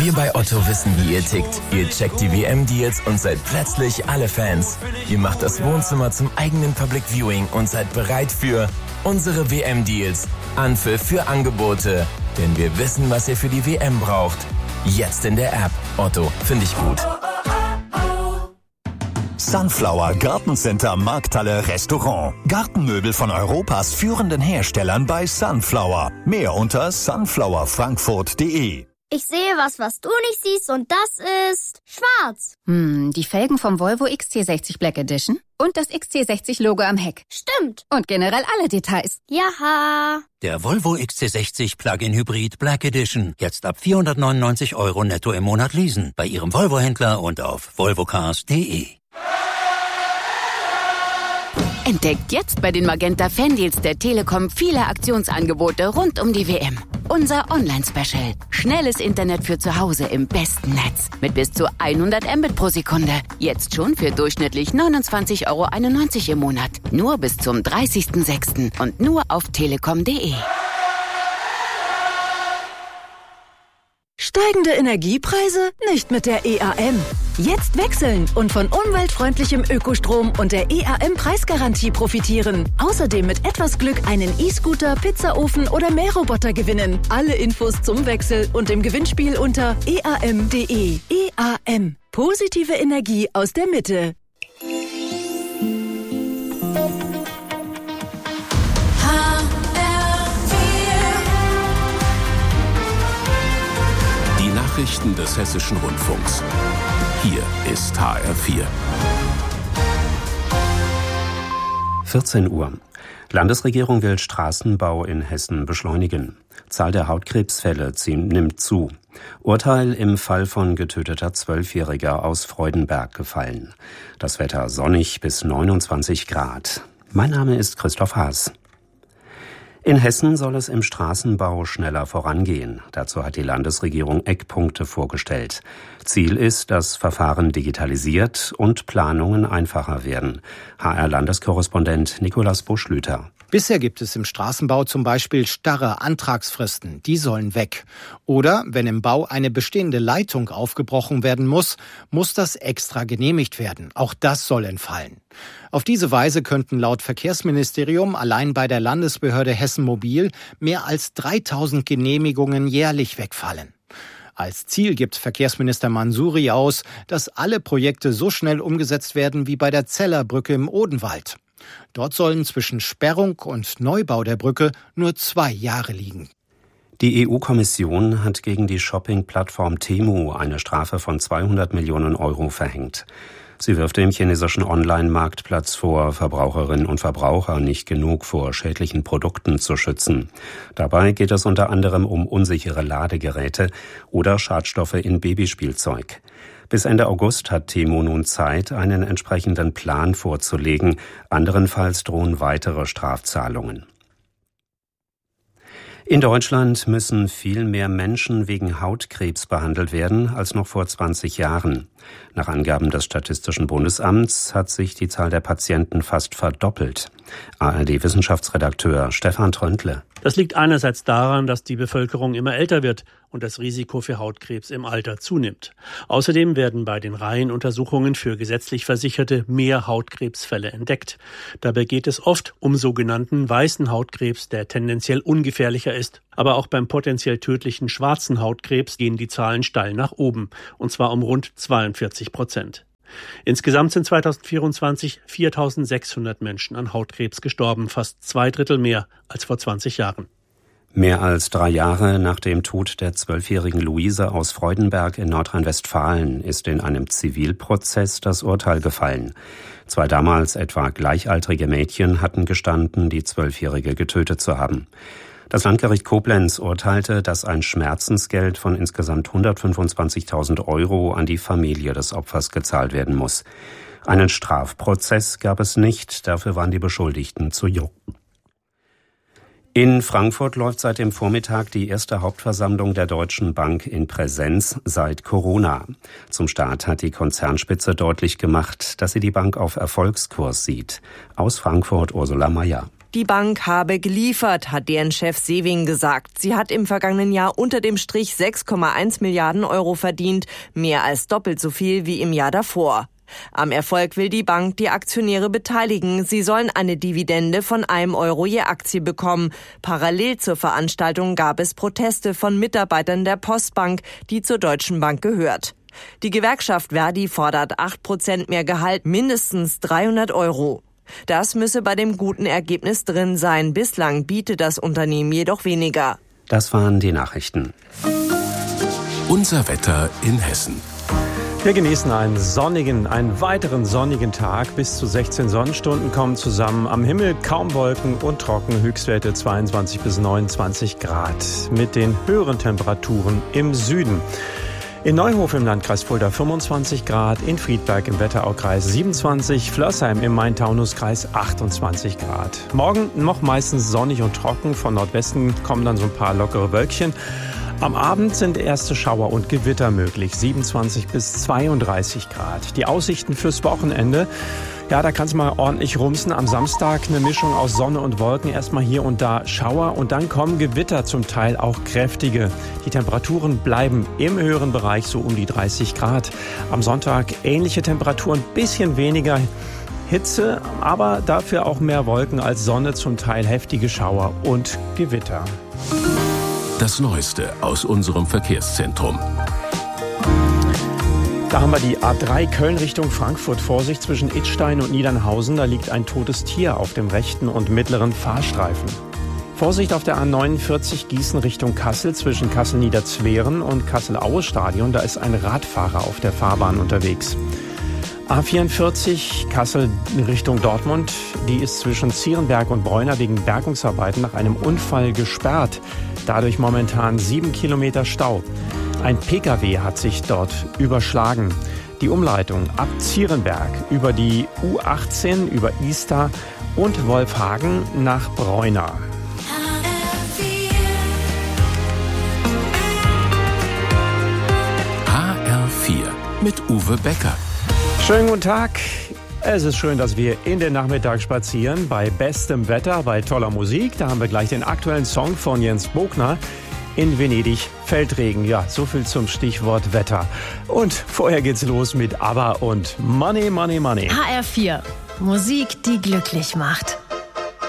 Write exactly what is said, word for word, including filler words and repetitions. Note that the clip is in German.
Wir bei Otto wissen, wie ihr tickt. Ihr checkt die W M-Deals und seid plötzlich alle Fans. Ihr macht das Wohnzimmer zum eigenen Public Viewing und seid bereit für unsere W M-Deals. Anpfiff für Angebote. Denn wir wissen, was ihr für die W M braucht. Jetzt in der App. Otto, finde ich gut. Sunflower Gartencenter Markthalle Restaurant. Gartenmöbel von Europas führenden Herstellern bei Sunflower. Mehr unter sunflower frankfurt punkt de. Ich sehe was, was du nicht siehst, und das ist schwarz. Hm, die Felgen vom Volvo X C sechzig Black Edition und das X C sechzig Logo am Heck. Stimmt. Und generell alle Details. Jaha. Der Volvo X C sechzig Plug-in Hybrid Black Edition. Jetzt ab vierhundertneunundneunzig Euro netto im Monat leasen. Bei Ihrem Volvo-Händler und auf volvocars punkt de. Entdeckt jetzt bei den Magenta Fandeals der Telekom viele Aktionsangebote rund um die W M. Unser Online-Special. Schnelles Internet für zu Hause im besten Netz. Mit bis zu hundert Mbit pro Sekunde. Jetzt schon für durchschnittlich neunundzwanzig Euro einundneunzig im Monat. Nur bis zum dreißigsten sechsten und nur auf telekom punkt de. Steigende Energiepreise? Nicht mit der E A M. Jetzt wechseln und von umweltfreundlichem Ökostrom und der E A M-Preisgarantie profitieren. Außerdem mit etwas Glück einen E-Scooter, Pizzaofen oder Mähroboter gewinnen. Alle Infos zum Wechsel und im Gewinnspiel unter e a m punkt de. E A M. Positive Energie aus der Mitte. Nachrichten des Hessischen Rundfunks. Hier ist H R vier. vierzehn Uhr. Landesregierung will Straßenbau in Hessen beschleunigen. Zahl der Hautkrebsfälle nimmt zu. Urteil im Fall von getöteter Zwölfjähriger aus Freudenberg gefallen. Das Wetter sonnig bis neunundzwanzig Grad. Mein Name ist Christoph Haas. In Hessen soll es im Straßenbau schneller vorangehen. Dazu hat die Landesregierung Eckpunkte vorgestellt. Ziel ist, dass Verfahren digitalisiert und Planungen einfacher werden. H R-Landeskorrespondent Nikolaus Buschlüter. Bisher gibt es im Straßenbau zum Beispiel starre Antragsfristen. Die sollen weg. Oder wenn im Bau eine bestehende Leitung aufgebrochen werden muss, muss das extra genehmigt werden. Auch das soll entfallen. Auf diese Weise könnten laut Verkehrsministerium allein bei der Landesbehörde Hessen Mobil mehr als dreitausend Genehmigungen jährlich wegfallen. Als Ziel gibt Verkehrsminister Mansouri aus, dass alle Projekte so schnell umgesetzt werden wie bei der Zellerbrücke im Odenwald. Dort sollen zwischen Sperrung und Neubau der Brücke nur zwei Jahre liegen. Die E U-Kommission hat gegen die Shopping-Plattform Temu eine Strafe von zweihundert Millionen Euro verhängt. Sie wirft dem chinesischen Online-Marktplatz vor, Verbraucherinnen und Verbraucher nicht genug vor schädlichen Produkten zu schützen. Dabei geht es unter anderem um unsichere Ladegeräte oder Schadstoffe in Babyspielzeug. Bis Ende August hat Temu nun Zeit, einen entsprechenden Plan vorzulegen. Anderenfalls drohen weitere Strafzahlungen. In Deutschland müssen viel mehr Menschen wegen Hautkrebs behandelt werden als noch vor zwanzig Jahren. Nach Angaben des Statistischen Bundesamts hat sich die Zahl der Patienten fast verdoppelt. A R D-Wissenschaftsredakteur Stefan Tröndle. Das liegt einerseits daran, dass die Bevölkerung immer älter wird und das Risiko für Hautkrebs im Alter zunimmt. Außerdem werden bei den Reihenuntersuchungen für gesetzlich Versicherte mehr Hautkrebsfälle entdeckt. Dabei geht es oft um sogenannten weißen Hautkrebs, der tendenziell ungefährlicher ist. Aber auch beim potenziell tödlichen schwarzen Hautkrebs gehen die Zahlen steil nach oben, und zwar um rund zweiundvierzig Prozent. Insgesamt sind zweitausendvierundzwanzig viertausendsechshundert Menschen an Hautkrebs gestorben, fast zwei Drittel mehr als vor zwanzig Jahren. Mehr als drei Jahre nach dem Tod der zwölfjährigen Luise aus Freudenberg in Nordrhein-Westfalen ist in einem Zivilprozess das Urteil gefallen. Zwei damals etwa gleichaltrige Mädchen hatten gestanden, die Zwölfjährige getötet zu haben. Das Landgericht Koblenz urteilte, dass ein Schmerzensgeld von insgesamt hundertfünfundzwanzigtausend Euro an die Familie des Opfers gezahlt werden muss. Einen Strafprozess gab es nicht, dafür waren die Beschuldigten zu jung. In Frankfurt läuft seit dem Vormittag die erste Hauptversammlung der Deutschen Bank in Präsenz seit Corona. Zum Start hat die Konzernspitze deutlich gemacht, dass sie die Bank auf Erfolgskurs sieht. Aus Frankfurt Ursula Mayer. Die Bank habe geliefert, hat deren Chef Sewing gesagt. Sie hat im vergangenen Jahr unter dem Strich sechs Komma eins Milliarden Euro verdient, mehr als doppelt so viel wie im Jahr davor. Am Erfolg will die Bank die Aktionäre beteiligen. Sie sollen eine Dividende von einem Euro je Aktie bekommen. Parallel zur Veranstaltung gab es Proteste von Mitarbeitern der Postbank, die zur Deutschen Bank gehört. Die Gewerkschaft Verdi fordert acht Prozent mehr Gehalt, mindestens dreihundert Euro. Das müsse bei dem guten Ergebnis drin sein. Bislang bietet das Unternehmen jedoch weniger. Das waren die Nachrichten. Unser Wetter in Hessen. Wir genießen einen sonnigen, einen weiteren sonnigen Tag. Bis zu sechzehn Sonnenstunden kommen zusammen. Am Himmel kaum Wolken und trocken. Höchstwerte zweiundzwanzig bis neunundzwanzig Grad. Mit den höheren Temperaturen im Süden. In Neuhof im Landkreis Fulda fünfundzwanzig Grad, in Friedberg im Wetteraukreis siebenundzwanzig, Flörsheim im Main-Taunus-Kreis achtundzwanzig Grad. Morgen noch meistens sonnig und trocken. Von Nordwesten kommen dann so ein paar lockere Wölkchen. Am Abend sind erste Schauer und Gewitter möglich, siebenundzwanzig bis zweiunddreißig Grad. Die Aussichten fürs Wochenende, ja, da kann es mal ordentlich rumsen. Am Samstag eine Mischung aus Sonne und Wolken, erstmal hier und da Schauer und dann kommen Gewitter, zum Teil auch kräftige. Die Temperaturen bleiben im höheren Bereich so um die dreißig Grad. Am Sonntag ähnliche Temperaturen, bisschen weniger Hitze, aber dafür auch mehr Wolken als Sonne, zum Teil heftige Schauer und Gewitter. Das Neueste aus unserem Verkehrszentrum. Da haben wir die A drei Köln Richtung Frankfurt. Vorsicht zwischen Idstein und Niedernhausen. Da liegt ein totes Tier auf dem rechten und mittleren Fahrstreifen. Vorsicht auf der A neunundvierzig Gießen Richtung Kassel zwischen Kassel-Niederzweren und Kassel-Aue-Stadion. Da ist ein Radfahrer auf der Fahrbahn unterwegs. A vierundvierzig Kassel Richtung Dortmund, die ist zwischen Zierenberg und Bräuner wegen Bergungsarbeiten nach einem Unfall gesperrt. Dadurch momentan sieben Kilometer Stau. Ein Pkw hat sich dort überschlagen. Die Umleitung ab Zierenberg über die U achtzehn, über Istar und Wolfhagen nach Bräuner. H R vier mit Uwe Becker. Schönen guten Tag. Es ist schön, dass wir in den Nachmittag spazieren, bei bestem Wetter, bei toller Musik. Da haben wir gleich den aktuellen Song von Jens Bogner. In Venedig fällt Regen. Ja, so viel zum Stichwort Wetter. Und vorher geht's los mit ABBA und Money, Money, Money. H R vier. Musik, die glücklich macht.